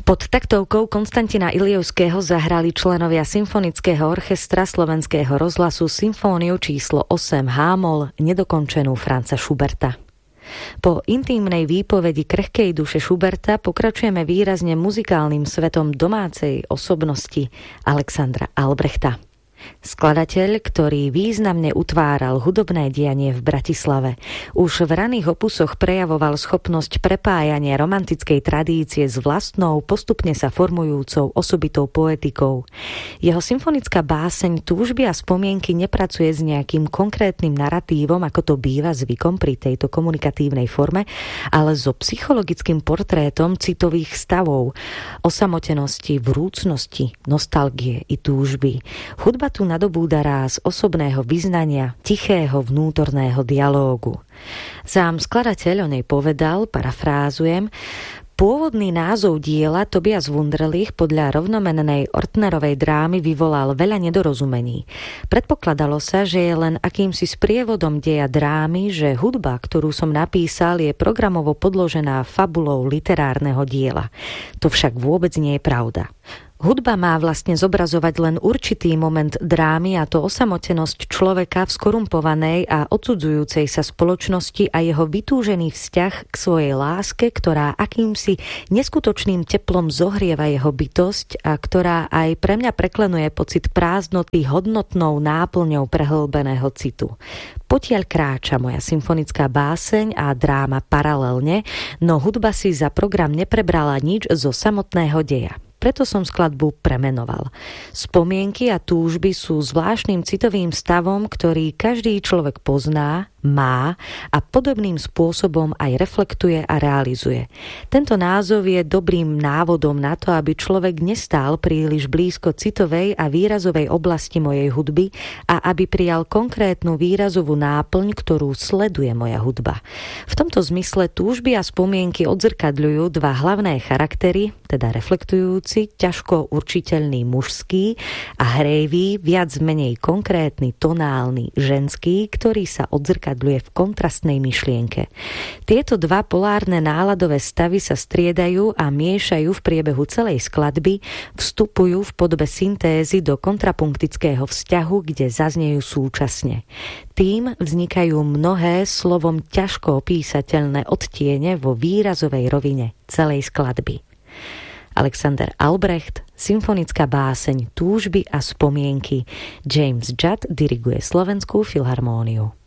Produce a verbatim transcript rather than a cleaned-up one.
Pod taktovkou Konstantina Ilievského zahrali členovia Symfonického orchestra Slovenského rozhlasu symfóniu číslo osem H-moll nedokončenú Franza Schuberta. Po intímnej výpovedi krehkej duše Schuberta pokračujeme výrazne muzikálnym svetom domácej osobnosti Alexandra Albrechta. Skladateľ, ktorý významne utváral hudobné dianie v Bratislave, už v raných opusoch prejavoval schopnosť prepájania romantickej tradície s vlastnou, postupne sa formujúcou osobitou poetikou. Jeho symfonická báseň Túžby a spomienky nepracuje s nejakým konkrétnym naratívom, ako to býva zvykom pri tejto komunikatívnej forme, ale so psychologickým portrétom citových stavov, osamotenosti, vrúcnosti, nostalgie i túžby. Hudba tu nadobúda ráz osobného vyznania, tichého vnútorného dialógu. Sám skladateľ o nej povedal, parafrázujem, pôvodný názov diela Tobias Wunderlich podľa rovnomennej Ortnerovej drámy vyvolal veľa nedorozumení. Predpokladalo sa, že je len akýmsi sprievodom deja drámy, že hudba, ktorú som napísal, je programovo podložená fabulou literárneho diela. To však vôbec nie je pravda. Hudba má vlastne zobrazovať len určitý moment drámy, a to osamotenosť človeka v skorumpovanej a odsudzujúcej sa spoločnosti a jeho vytúžený vzťah k svojej láske, ktorá akýmsi neskutočným teplom zohrieva jeho bytosť a ktorá aj pre mňa preklenuje pocit prázdnoty hodnotnou náplňou prehlbeného citu. Potiaľ kráča moja symfonická báseň a dráma paralelne, no hudba si za program neprebrala nič zo samotného deja. Preto som skladbu premenoval. Spomienky a túžby sú zvláštnym citovým stavom, ktorý každý človek pozná, má a podobným spôsobom aj reflektuje a realizuje. Tento názov je dobrým návodom na to, aby človek nestál príliš blízko citovej a výrazovej oblasti mojej hudby a aby prijal konkrétnu výrazovú náplň, ktorú sleduje moja hudba. V tomto zmysle túžby a spomienky odzrkadľujú dva hlavné charaktery, teda reflektujúci, ťažko určiteľný mužský a hrejvý, viac menej konkrétny, tonálny ženský, ktorý sa odzrkadľuje v kontrastnej myšlienke. Tieto dva polárne náladové stavy sa striedajú a miešajú v priebehu celej skladby, vstupujú v podobe syntézy do kontrapunktického vzťahu, kde zaznejú súčasne. Tým vznikajú mnohé slovom ťažko opísateľné odtiene vo výrazovej rovine celej skladby. Alexander Albrecht, symfonická báseň Túžby a spomienky. James Judd diriguje Slovenskú filharmóniu.